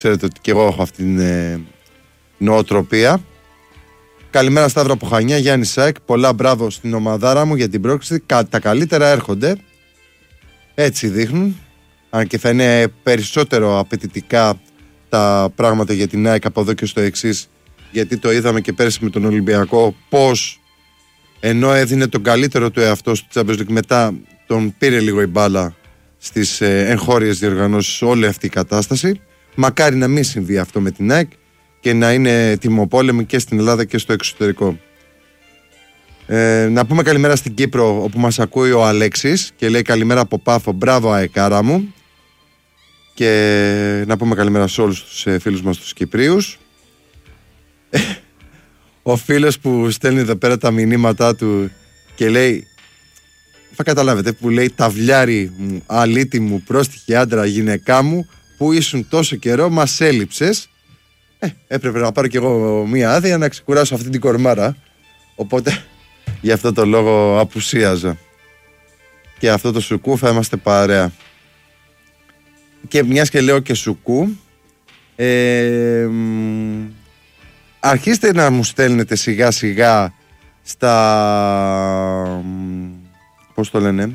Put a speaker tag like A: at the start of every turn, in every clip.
A: Ξέρετε ότι και εγώ έχω αυτή την νοοτροπία. Καλημέρα Σταύρο από Χανιά, Γιάννη Σάικ. Πολλά μπράβο στην ομαδάρα μου για την πρόκληση. Τα καλύτερα έρχονται. Έτσι δείχνουν. Αν και θα είναι περισσότερο απαιτητικά τα πράγματα για την ΑΕΚ από εδώ και στο εξής. Γιατί το είδαμε και πέρσι με τον Ολυμπιακό, πως ενώ έδινε τον καλύτερο του εαυτό στο Champions League, μετά τον πήρε λίγο η μπάλα στις εγχώριες διοργανώσεις όλη αυτή η κατάσταση. Μακάρι να μην συμβεί αυτό με την ΑΕΚ και να είναι τιμοπόλεμη και στην Ελλάδα και στο εξωτερικό. Να πούμε καλημέρα στην Κύπρο, όπου μας ακούει ο Αλέξης και λέει καλημέρα από Πάφο, μπράβο αεκάρα μου. Και να πούμε καλημέρα σε όλους τους φίλους μας τους Κυπρίους. Ο φίλος που στέλνει εδώ πέρα τα μηνύματά του και λέει, θα καταλάβετε, που λέει ταυλιάρι μου, αλήτη μου, πρόστιχη άντρα, γυναικά μου, που ήσουν τόσο καιρό, μας έλειψες. Έπρεπε να πάρω κι εγώ μία άδεια να ξεκουράσω αυτή την κορμάρα. Οπότε γι' αυτό το λόγο απουσίαζα. Και αυτό το σουκού θα είμαστε παρέα. Και μιας και λέω και σουκού, αρχίστε να μου στέλνετε σιγά σιγά στα, πώς το λένε,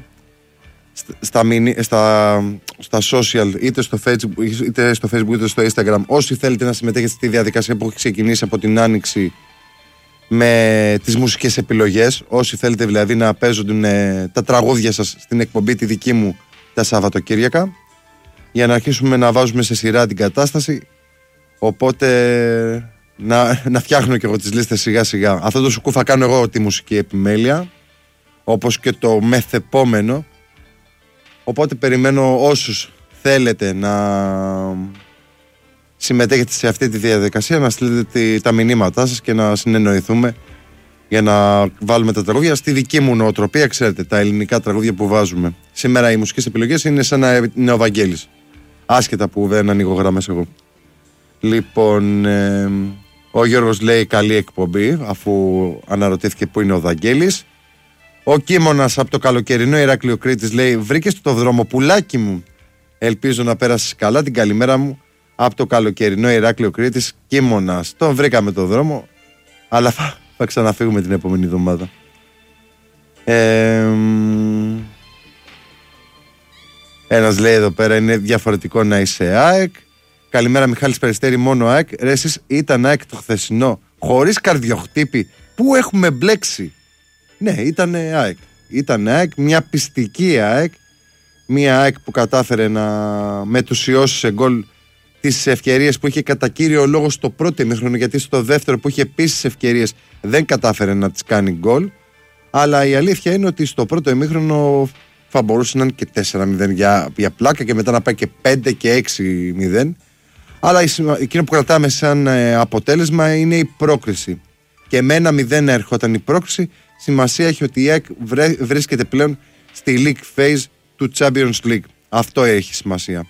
A: στα social, είτε στο Facebook είτε στο Instagram, όσοι θέλετε να συμμετέχετε στη διαδικασία που έχει ξεκινήσει από την Άνοιξη με τις μουσικές επιλογές, όσοι θέλετε δηλαδή να παίζουν τα τραγούδια σας στην εκπομπή τη δική μου τα Σαββατοκύριακα, για να αρχίσουμε να βάζουμε σε σειρά την κατάσταση. Οπότε να φτιάχνω και εγώ τις λίστες σιγά σιγά. Αυτό το σουκού θα κάνω εγώ τη μουσική επιμέλεια, όπως και το μεθεπόμενο. Οπότε περιμένω όσους θέλετε να συμμετέχετε σε αυτή τη διαδικασία να στείλετε τα μηνύματά σας και να συνεννοηθούμε για να βάλουμε τα τραγούδια στη δική μου νοοτροπία. Ξέρετε, τα ελληνικά τραγούδια που βάζουμε σήμερα, οι μουσικές επιλογές είναι σαν να είναι ο Βαγγέλης, άσχετα που δεν ανοίγω γραμμές εγώ. Λοιπόν, ο Γιώργος λέει καλή εκπομπή, αφού αναρωτήθηκε που είναι ο Βαγγέλης. Ο Κίμωνας από το καλοκαιρινό Ηράκλειο Κρήτης λέει, βρήκες το δρόμο πουλάκι μου, ελπίζω να πέρασεις καλά. Την καλημέρα μου από το καλοκαιρινό Ηράκλειο Κρήτης, Κίμωνας. Τον βρήκαμε το δρόμο, αλλά θα ξαναφύγουμε την επόμενη εβδομάδα. Ένας λέει εδώ πέρα, είναι διαφορετικό να είσαι ΑΕΚ. Καλημέρα Μιχάλης Περιστέρη, μόνο ΑΕΚ. Ρε εσείς ήταν ΑΕΚ το χθεσινό, χωρίς καρδιοχτύπη, πού έχουμε μπλέξει? Ναι, ήταν ΑΕΚ. Ήταν ΑΕΚ, μια πιστική ΑΕΚ. Μια ΑΕΚ που κατάφερε να μετουσιώσει σε γκολ τις ευκαιρίες που είχε κατά κύριο λόγο στο πρώτο ημίχρονο, γιατί στο δεύτερο που είχε επίσης ευκαιρίες δεν κατάφερε να τις κάνει γκολ. Αλλά η αλήθεια είναι ότι στο πρώτο ημίχρονο θα μπορούσε να είναι και 4-0 για πλάκα και μετά να πάει και 5 και 6-0. Αλλά εκείνο που κρατάμε σαν αποτέλεσμα είναι η πρόκριση. Και με 1-0 ερχόταν η πρόκριση. Σημασία έχει ότι η ΑΕΚ βρίσκεται πλέον στη League Phase του Champions League. Αυτό έχει σημασία.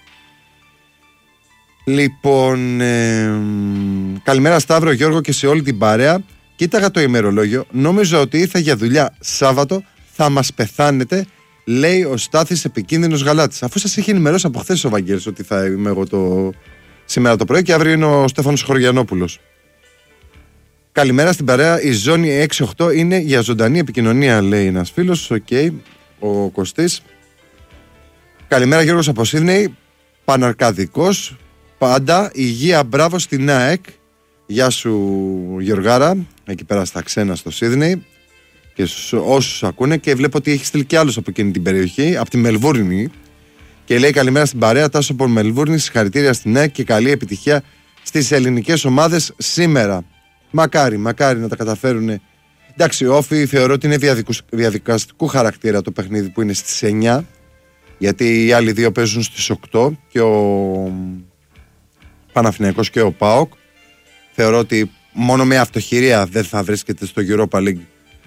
A: Λοιπόν, καλημέρα Σταύρο, Γιώργο και σε όλη την παρέα. Κοίταγα το ημερολόγιο, νόμιζα ότι ήρθα για δουλειά Σάββατο, θα μας πεθάνετε, λέει ο Στάθης επικίνδυνος Γαλάτης. Αφού σας είχε ενημερώσει από χθες ο Βαγγέλης ότι θα είμαι εγώ σήμερα το πρωί και αύριο είναι ο Στέφανος Χωριανόπουλος. Καλημέρα στην παρέα, η ζώνη 6-8 είναι για ζωντανή επικοινωνία, λέει ένας φίλος. Οκ, ο Κωστής. Καλημέρα Γιώργος από Σίδνεϊ, Παναρκαδικός, πάντα υγεία, μπράβο στην ΑΕΚ. Γεια σου Γιωργάρα, εκεί πέρα στα ξένα στο Σίδνεϊ και όσους ακούνε, και βλέπω ότι έχει στείλει κι άλλους από εκείνη την περιοχή, από τη Μελβούρνη, και λέει καλημέρα στην παρέα, Τάσο από Μελβούρνη, συγχαρητήρια στην ΑΕΚ και καλή επιτυχία στις ελληνικές ομάδες σήμερα. Μακάρι να τα καταφέρουν. Εντάξει, ο Όφη θεωρώ ότι είναι διαδικαστικού χαρακτήρα το παιχνίδι που είναι στις 9, γιατί οι άλλοι δύο παίζουν στις 8 και ο Παναθηναϊκός και ο ΠΑΟΚ. Θεωρώ ότι μόνο με αυτοχειρία δεν θα βρίσκεται στο Europa League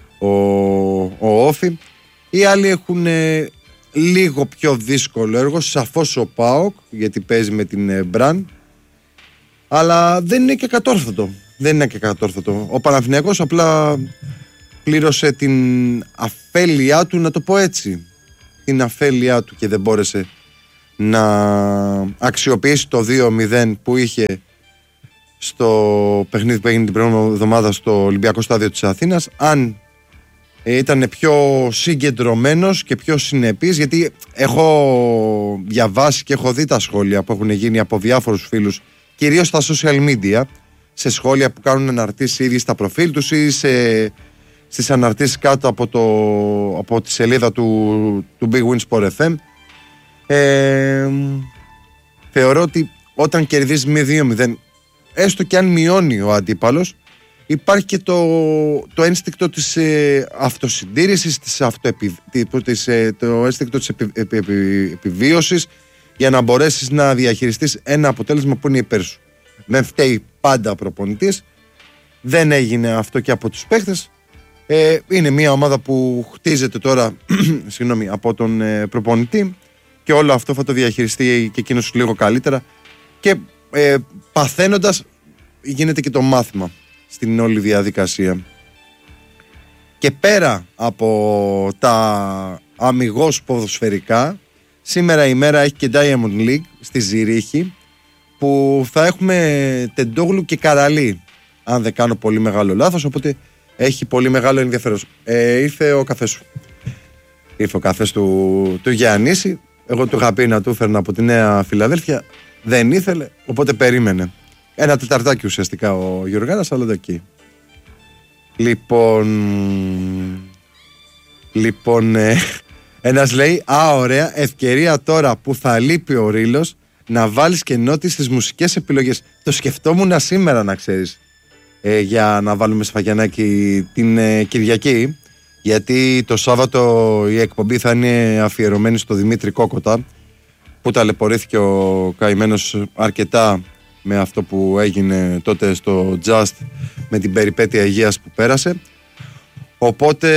A: ο Όφη. Οι άλλοι έχουν λίγο πιο δύσκολο έργο, σαφώς ο ΠΑΟΚ, γιατί παίζει με την Μπραν, αλλά δεν είναι και κατόρθωτο. Ο Παναθηναϊκός απλά πλήρωσε την αφέλειά του, να το πω έτσι. Την αφέλειά του και δεν μπόρεσε να αξιοποιήσει το 2-0 που είχε στο παιχνίδι που έγινε την προηγούμενη εβδομάδα στο Ολυμπιακό Στάδιο της Αθήνας, αν ήταν πιο συγκεντρωμένος και πιο συνεπής, γιατί έχω διαβάσει και έχω δει τα σχόλια που έχουν γίνει από διάφορους φίλους, κυρίως στα social media, σε σχόλια που κάνουν αναρτήσεις ήδη στα προφίλ τους ή στις αναρτήσεις κάτω από τη σελίδα του Big Win Sport FM. Θεωρώ ότι όταν κερδίζει με 2-0, έστω και αν μειώνει ο αντίπαλος, υπάρχει και το ένστικτο της αυτοσυντήρησης, το ένστικτο της επιβίωσης, για να μπορέσεις να διαχειριστείς ένα αποτέλεσμα που είναι υπέρ σου. Δεν φταίει πάντα ο προπονητής, δεν έγινε αυτό και από τους παίχτες. Είναι μια ομάδα που χτίζεται τώρα από τον προπονητή και όλο αυτό θα το διαχειριστεί και εκείνος λίγο καλύτερα, και παθαίνοντας γίνεται και το μάθημα στην όλη διαδικασία. Και πέρα από τα αμιγώς ποδοσφαιρικά, σήμερα η μέρα έχει και Diamond League στη Ζηρίχη, που θα έχουμε Τεντόγλου και Καραλή, αν δεν κάνω πολύ μεγάλο λάθος, οπότε έχει πολύ μεγάλο ενδιαφέρον. Ήρθε ο καφές σου. Ήρθε ο καφές του Γιάννηση. Εγώ του είχα πει να του φέρνα από τη Νέα Φιλαδέλφια. Δεν ήθελε, οπότε περίμενε. Ένα τεταρτάκι ουσιαστικά ο Γιωργάνας, αλλά εκεί. Λοιπόν, ένας λέει, ωραία, ευκαιρία τώρα που θα λείπει ο Ρήλος να βάλεις και νότι στις μουσικές επιλογές. Το σκεφτόμουν σήμερα, να ξέρεις, για να βάλουμε σφαγιανάκι την Κυριακή, γιατί το Σάββατο η εκπομπή θα είναι αφιερωμένη στο Δημήτρη Κόκοτα, που ταλαιπωρήθηκε ο καημένος αρκετά με αυτό που έγινε τότε στο Just, με την περιπέτεια υγείας που πέρασε. Οπότε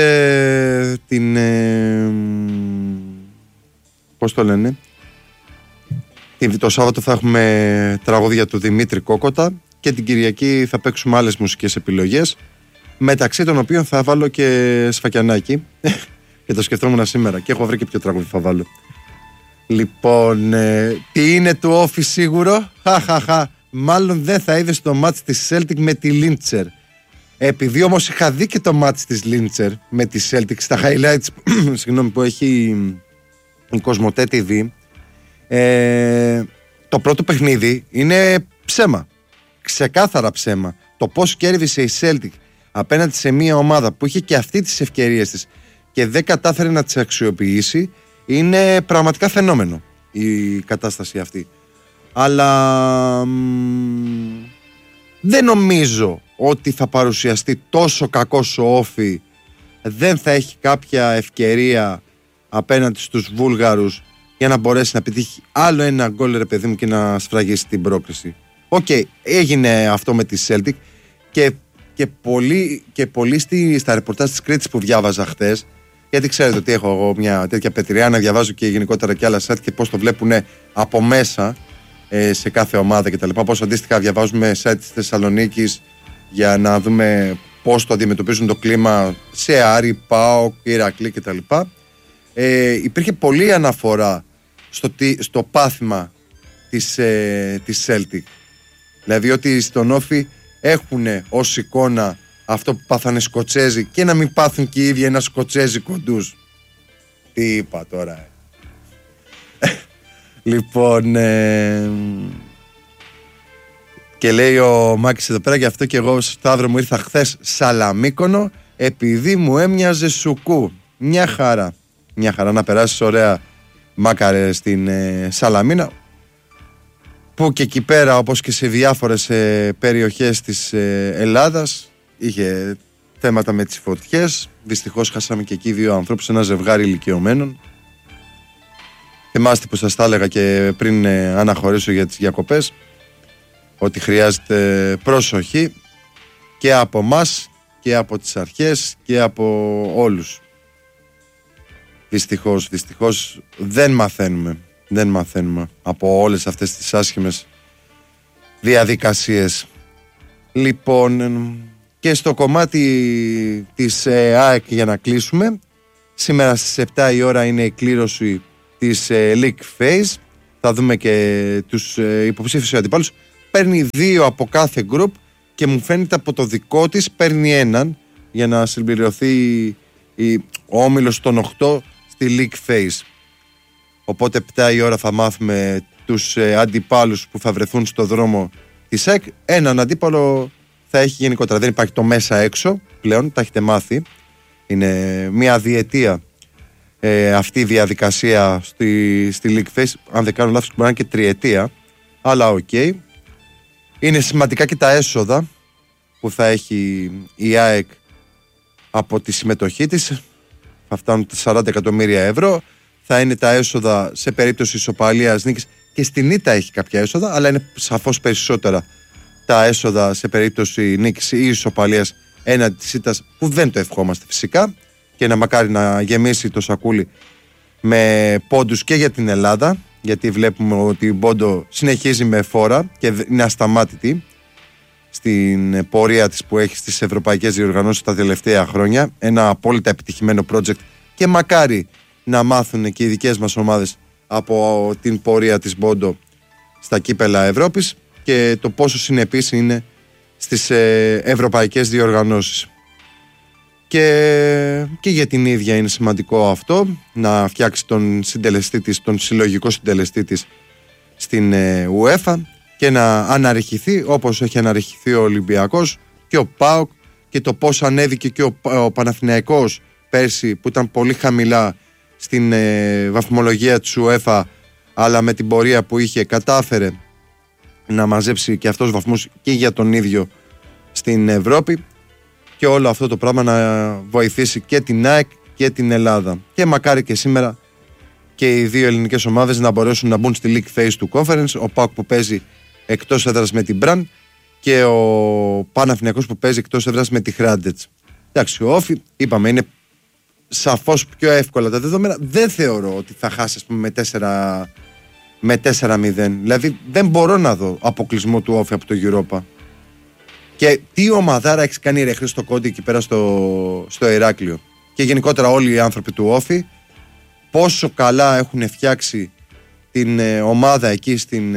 A: πώς το λένε, το Σάββατο θα έχουμε τραγούδια του Δημήτρη Κόκοτα και την Κυριακή θα παίξουμε άλλες μουσικές επιλογές, μεταξύ των οποίων θα βάλω και σφακιανάκι και το σκεφτόμουν σήμερα και έχω βρει και ποιο τραγούδι θα βάλω. Λοιπόν, τι είναι του Όφη σίγουρο? Μάλλον δεν θα είδες το μάτς της Celtic με τη Λίντσερ. Επειδή όμως είχα δει και το μάτς της Λίντσερ με τη Celtic στα highlights που έχει η Κοσμοτέ TV, το πρώτο παιχνίδι είναι ψέμα. Ξεκάθαρα ψέμα. Το πώς κέρδισε η Celtic απέναντι σε μια ομάδα που είχε και αυτή τις ευκαιρίες της και δεν κατάφερε να τις αξιοποιήσει, είναι πραγματικά φαινόμενο η κατάσταση αυτή. Αλλά δεν νομίζω ότι θα παρουσιαστεί τόσο κακός ο Όφη, δεν θα έχει κάποια ευκαιρία απέναντι στους Βούλγαρους για να μπορέσει να πετύχει άλλο ένα γκολ, ρε παιδί μου, και να σφραγίσει την πρόκριση. Έγινε αυτό με τη Celtic και πολύ στα ρεπορτάζ της Κρήτης που διάβαζα χτες, γιατί ξέρετε ότι έχω εγώ μια τέτοια πετριά να διαβάζω και γενικότερα και άλλα site και πώς το βλέπουν από μέσα σε κάθε ομάδα κτλ. Πώς αντίστοιχα διαβάζουμε site της Θεσσαλονίκης για να δούμε πώς το αντιμετωπίζουν το κλίμα σε Άρη, ΠΑΟΚ, Ηρακλή κτλ. Υπήρχε πολλή αναφορά στο πάθημα της Celtic. Δηλαδή ότι στον Όφη έχουν ως εικόνα αυτό που πάθανε Σκοτσέζοι, και να μην πάθουν και οι ίδιοι ένα Σκοτσέζι κοντούς. Τι είπα τώρα. Λοιπόν, και λέει ο Μάκης εδώ πέρα, γι' αυτό και εγώ, Σταύρο μου, ήρθα χθες Σαλαμίκονο επειδή μου έμοιαζε Σουκού. Μια χαρά να περάσεις ωραία, Μάκαρε, στην Σαλαμίνα, που και εκεί πέρα, όπως και σε διάφορες περιοχές της Ελλάδας, είχε θέματα με τις φωτιές. Δυστυχώς χάσαμε και εκεί 2 ανθρώπους, ένα ζευγάρι ηλικιωμένων. Θυμάστε που σας τα έλεγα και πριν αναχωρήσω για τις διακοπές, ότι χρειάζεται προσοχή και από μας και από τις αρχές και από όλους. Δυστυχώς δεν μαθαίνουμε από όλες αυτές τις άσχημες διαδικασίες. Λοιπόν, και στο κομμάτι της ΑΕΚ, για να κλείσουμε, σήμερα στις 7 η ώρα είναι η κλήρωση της League Phase. θα δούμε και τους υποψήφιους αντιπάλους. Παίρνει 2 από κάθε group και μου φαίνεται από το δικό της παίρνει έναν για να συμπληρωθεί ο όμιλος των 8 στη League Phase. Οπότε 7 η ώρα θα μάθουμε τους αντιπάλους που θα βρεθούν στο δρόμο της ΕΚ. Έναν αντίπαλο θα έχει γενικότερα. Δεν υπάρχει το μέσα έξω πλέον, τα έχετε μάθει. Είναι μια διετία αυτή η διαδικασία στη League Phase. Αν δεν κάνω λάθος μπορεί να είναι και τριετία. Αλλά οκ. Είναι σημαντικά και τα έσοδα που θα έχει η ΑΕΚ από τη συμμετοχή της. Θα φτάνουν τα 40 εκατομμύρια ευρώ. Θα είναι τα έσοδα σε περίπτωση ισοπαλίας νίκης, και στην ήττα έχει κάποια έσοδα, αλλά είναι σαφώς περισσότερα τα έσοδα σε περίπτωση νίκης ή ισοπαλίας έναντι της ήττας, που δεν το ευχόμαστε φυσικά, και να μακάρι να γεμίσει το σακούλι με πόντους και για την Ελλάδα, γιατί βλέπουμε ότι η Μπόντο συνεχίζει με φόρα και είναι ασταμάτητη στην πορεία της που έχει στις ευρωπαϊκές διοργανώσεις τα τελευταία χρόνια. Ένα απόλυτα επιτυχημένο project και μακάρι να μάθουν και οι δικές μας ομάδες από την πορεία της Μπόντο στα κύπελα Ευρώπης και το πόσο συνεπής είναι στις ευρωπαϊκές διοργανώσεις. Και για την ίδια είναι σημαντικό αυτό, να φτιάξει τον συντελεστή της, τον συλλογικό συντελεστή της στην UEFA και να αναρριχηθεί όπως έχει αναρριχηθεί ο Ολυμπιακός και ο ΠΑΟΚ, και το πώς ανέβηκε και ο Παναθηναϊκός πέρσι που ήταν πολύ χαμηλά στην βαθμολογία της UEFA, αλλά με την πορεία που είχε κατάφερε να μαζέψει και αυτός βαθμούς και για τον ίδιο στην Ευρώπη, και όλο αυτό το πράγμα να βοηθήσει και την ΑΕΚ και την Ελλάδα. Και μακάρι και σήμερα και οι δύο ελληνικές ομάδες να μπορέσουν να μπουν στη League Phase του Conference. Ο ΠΑΟΚ που παίζει εκτός έδρας με την Μπραν και ο Παναθηναϊκός που παίζει εκτός έδρας με τη Χράντετς. Εντάξει, ο Όφι, είπαμε, είναι σαφώς πιο εύκολα τα δεδομένα. Δεν θεωρώ ότι θα χάσει, ας πούμε, με 4-0. Δηλαδή δεν μπορώ να δω αποκλεισμό του Όφι από το Europa. Και τι ομαδάρα έχει κάνει ρε Χρήστο Κόντι εκεί πέρα στο Ηράκλειο. Και γενικότερα όλοι οι άνθρωποι του Όφι, πόσο καλά έχουν φτιάξει την ομάδα εκεί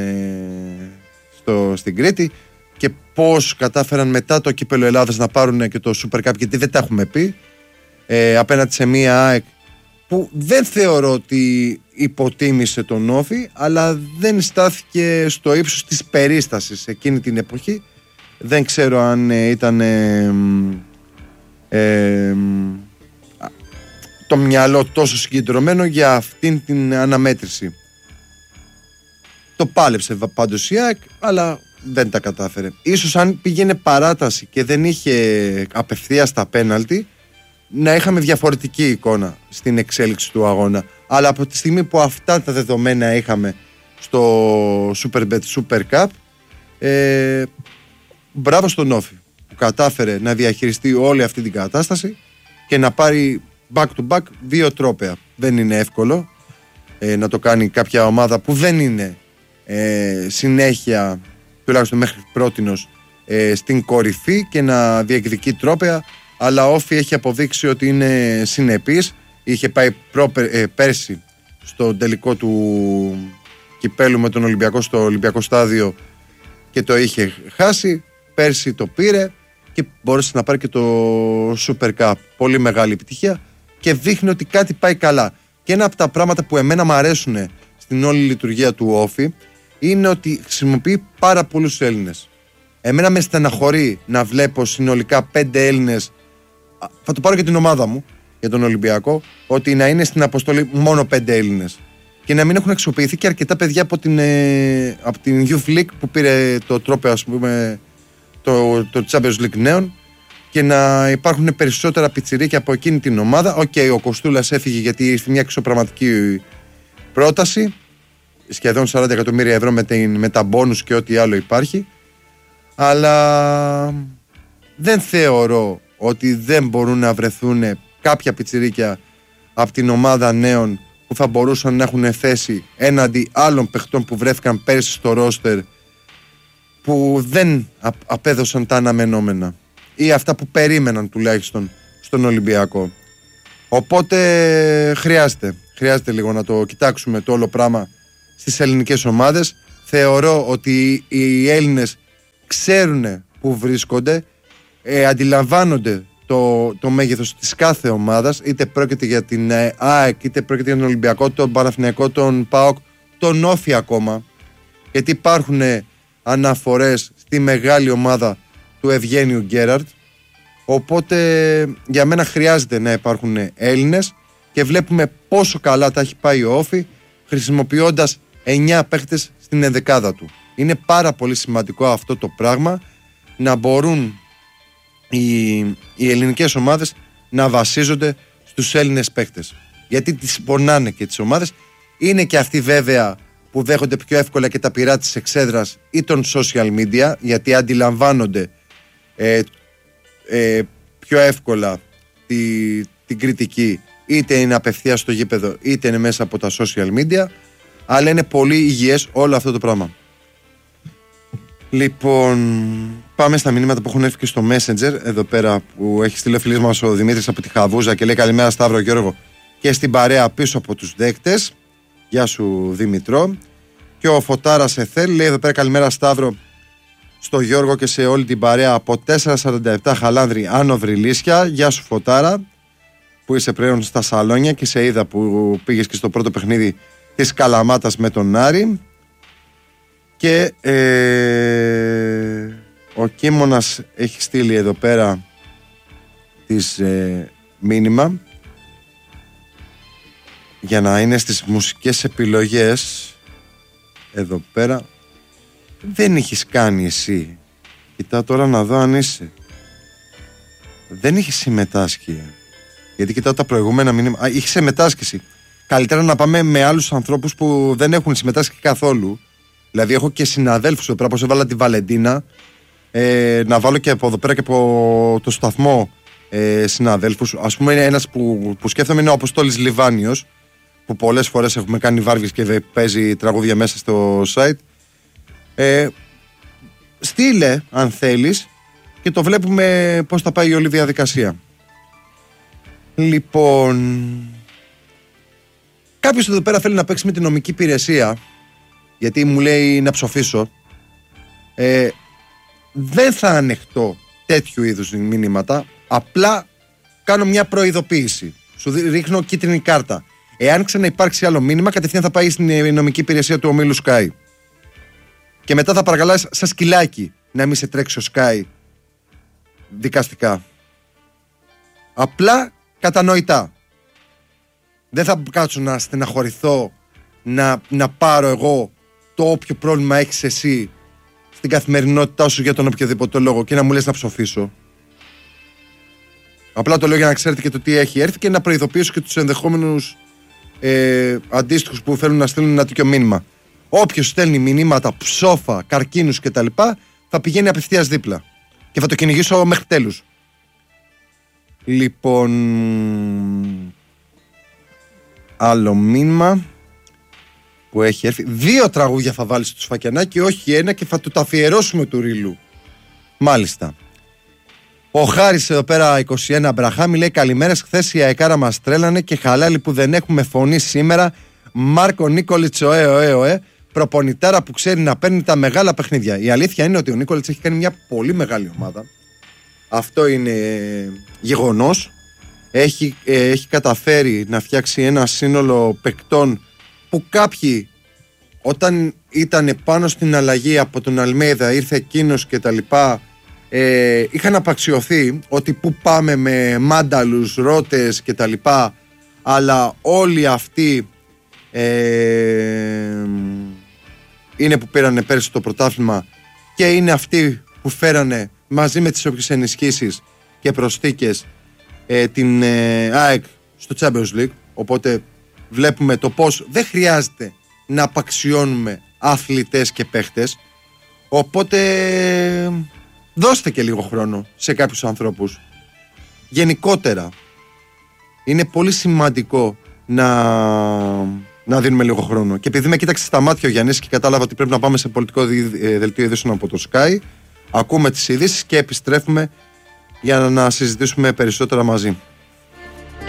A: στην Κρήτη, και πώς κατάφεραν μετά το κύπελο Ελλάδας να πάρουν και το Super Cup, γιατί δεν τα έχουμε πει, απέναντι σε μία ΑΕΚ που δεν θεωρώ ότι υποτίμησε τον Όφι, αλλά δεν στάθηκε στο ύψος της περίστασης εκείνη την εποχή. Δεν ξέρω αν ήταν το μυαλό τόσο συγκεντρωμένο για αυτήν την αναμέτρηση. Το πάλεψε πάντως η ΑΕΚ, αλλά δεν τα κατάφερε. Ίσως αν πήγαινε παράταση και δεν είχε απευθείας τα πέναλτι, να είχαμε διαφορετική εικόνα στην εξέλιξη του αγώνα. Αλλά από τη στιγμή που αυτά τα δεδομένα είχαμε στο Superbet Super Cup, μπράβο στον Όφι που κατάφερε να διαχειριστεί όλη αυτή την κατάσταση και να πάρει back to back 2 τρόπαια. Δεν είναι εύκολο να το κάνει κάποια ομάδα που δεν είναι συνέχεια, τουλάχιστον μέχρι πρότινος, στην κορυφή και να διεκδικεί τρόπαια, αλλά ο Όφι έχει αποδείξει ότι είναι συνεπής. Είχε πάει πέρσι στο τελικό του κυπέλου με τον Ολυμπιακό στο Ολυμπιακό Στάδιο και το είχε χάσει. Πέρσι το πήρε και μπόρεσε να πάρει και το Super Cup. Πολύ μεγάλη επιτυχία και δείχνει ότι κάτι πάει καλά. Και ένα από τα πράγματα που εμένα μου αρέσουν στην όλη λειτουργία του Όφι είναι ότι χρησιμοποιεί πάρα πολλούς Έλληνες. Εμένα με στεναχωρεί να βλέπω συνολικά 5 Έλληνες, θα το πάρω και την ομάδα μου για τον Ολυμπιακό, ότι να είναι στην αποστολή μόνο 5 Έλληνες και να μην έχουν αξιοποιηθεί και αρκετά παιδιά από την Youth League που πήρε το τρόπαιο, ας πούμε, το Champions League νέων, και να υπάρχουν περισσότερα πιτσιρίκια από εκείνη την ομάδα. Ο Κοστούλας έφυγε γιατί ήρθε μια εξωπραγματική πρόταση, σχεδόν 40 εκατομμύρια ευρώ με τα μπόνους και ό,τι άλλο υπάρχει, αλλά δεν θεωρώ ότι δεν μπορούν να βρεθούν κάποια πιτσιρίκια από την ομάδα νέων που θα μπορούσαν να έχουν θέση έναντι άλλων παιχτών που βρέθηκαν πέρσι στο ρόστερ, που δεν απέδωσαν τα αναμενόμενα ή αυτά που περίμεναν τουλάχιστον στον Ολυμπιακό. Οπότε χρειάζεται λίγο να το κοιτάξουμε το όλο πράγμα στις ελληνικές ομάδες. Θεωρώ ότι οι Έλληνες ξέρουν που βρίσκονται, αντιλαμβάνονται το μέγεθος της κάθε ομάδας, είτε πρόκειται για την ΑΕΚ, είτε πρόκειται για τον Ολυμπιακό, τον Παναθηναϊκό, τον ΠΑΟΚ, τον Όφη ακόμα, γιατί υπάρχουν αναφορές στη μεγάλη ομάδα του Ευγένιου Γκέραρτ. Οπότε για μένα χρειάζεται να υπάρχουν Έλληνες και βλέπουμε πόσο καλά τα έχει πάει ο Όφη χρησιμοποιώντας 9 παίχτες στην ενδεκάδα του. Είναι πάρα πολύ σημαντικό αυτό το πράγμα, να μπορούν οι ελληνικές ομάδες να βασίζονται στους Έλληνες παίχτες, γιατί τις πονάνε και τις ομάδες. Είναι και αυτοί βέβαια που δέχονται πιο εύκολα και τα πειρά της εξέδρας ή των social media, γιατί αντιλαμβάνονται πιο εύκολα την κριτική, είτε είναι απευθείας στο γήπεδο είτε είναι μέσα από τα social media, αλλά είναι πολύ υγιές όλο αυτό το πράγμα. Λοιπόν, πάμε στα μηνύματα που έχουν έρθει και στο Messenger εδώ πέρα, που έχει στείλει ο φίλος μας ο Δημήτρης από τη Χαβούζα και λέει καλημέρα Σταύρο Γιώργο και στην παρέα πίσω από τους δέκτες. Γεια σου Δημητρό. Και ο Φωτάρας Εθέλ λέει εδώ πέρα καλημέρα Σταύρο, στο Γιώργο και σε όλη την παρέα από 447 Χαλάνδρη Άνω Βρυλίσια. Γεια σου Φωτάρα, που είσαι πλέον στα σαλόνια και σε είδα που πήγες και στο πρώτο παιχνίδι της Καλαμάτας με τον Άρη. Και ο Κίμωνας έχει στείλει εδώ πέρα της μήνυμα για να είναι στις μουσικές επιλογές. Εδώ πέρα δεν έχεις κάνει εσύ. Κοιτάω τώρα να δω αν είσαι. Δεν έχεις συμμετάσχει, γιατί κοιτάω τα προηγούμενα μήνυμα. Είχες συμμετάσχει εσύ. Καλύτερα να πάμε με άλλους ανθρώπους που δεν έχουν συμμετάσχει καθόλου. Δηλαδή έχω και συναδέλφους εδώ πέρα, όπως έβαλα τη Βαλεντίνα, να βάλω και από εδώ πέρα και από το σταθμό συναδέλφους. Ας πούμε ένας που σκέφτομαι είναι ο Αποστόλης Λιβάνιος, που πολλές φορές έχουμε κάνει βάρβες και παίζει τραγούδια μέσα στο site. Στείλε αν θέλεις και το βλέπουμε πώς θα πάει η όλη διαδικασία. Λοιπόν, κάποιος εδώ πέρα θέλει να παίξει με την νομική υπηρεσία, γιατί μου λέει να ψοφήσω. Δεν θα ανεχτώ τέτοιου είδους μηνύματα. Απλά κάνω μια προειδοποίηση. Σου ρίχνω κίτρινη κάρτα. Εάν ξαναυπάρξει άλλο μήνυμα, κατευθείαν θα πάει στην νομική υπηρεσία του ομίλου Sky. Και μετά θα παρακαλάς σαν σκυλάκι να μην σε τρέξει ο Sky δικαστικά. Απλά κατανοητά. Δεν θα κάτσω να στεναχωρηθώ, να πάρω εγώ το όποιο πρόβλημα έχεις εσύ στην καθημερινότητά σου για τον οποιοδήποτε λόγο και να μου λες να ψοφήσω. Απλά το λέω για να ξέρετε και το τι έχει έρθει και να προειδοποιήσω και τους ενδεχόμενους αντίστοιχους που θέλουν να στείλουν ένα τέτοιο μήνυμα. Όποιος στέλνει μηνύματα, ψόφα, καρκίνους κτλ. Θα πηγαίνει απευθείας δίπλα και θα το κυνηγήσω μέχρι τέλους. Λοιπόν, άλλο μήνυμα που έχει έρθει. 2 τραγούδια θα βάλεις στο Σφακιανάκι, όχι ένα, και θα του τα αφιερώσουμε του Ρίλου. Μάλιστα. Ο Χάρης εδώ πέρα 21 Μπραχάμι λέει καλημέρες, χθες η αεκάρα μας τρέλανε και χαλάλη που δεν έχουμε φωνή σήμερα. Μάρκο Νίκολιτς οέ, προπονητάρα που ξέρει να παίρνει τα μεγάλα παιχνίδια. Η αλήθεια είναι ότι ο Νίκολιτς έχει κάνει μια πολύ μεγάλη ομάδα. Αυτό είναι γεγονός. Έχει καταφέρει να φτιάξει ένα σύνολο παικτών που κάποιοι όταν ήταν πάνω στην αλλαγή από τον Αλμέιδα, ήρθε εκείνος και τα λοιπά, είχαν απαξιωθεί ότι που πάμε με Μάνταλους, Ρώτες και τα λοιπά, αλλά όλοι αυτοί είναι που πήρανε πέρσι το πρωτάθλημα και είναι αυτοί που φέρανε μαζί με τις όποιες ενισχύσεις και προσθήκες την ΑΕΚ στο Champions League. Οπότε βλέπουμε το πως δεν χρειάζεται να απαξιώνουμε αθλητές και παίχτες. Οπότε δώστε και λίγο χρόνο σε κάποιους ανθρώπους. Γενικότερα είναι πολύ σημαντικό να δίνουμε λίγο χρόνο. Και επειδή με κοίταξε στα μάτια ο Γιάννης και κατάλαβα ότι πρέπει να πάμε σε πολιτικό δελτίο ειδήσεων από το Sky, ακούμε τις ειδήσεις και επιστρέφουμε για να συζητήσουμε περισσότερα μαζί.